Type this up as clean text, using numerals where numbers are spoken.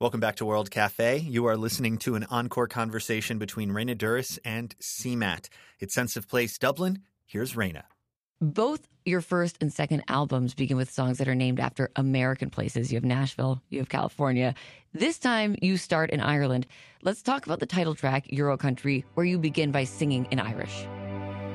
Welcome back to World Cafe. You are listening to an encore conversation between Raina Douris and CMAT. It's Sense of Place Dublin. Here's Raina. Both your first and second albums begin with songs that are named after American places. You have Nashville, you have California. This time you start in Ireland. Let's talk about the title track, Euro Country, where you begin by singing in Irish.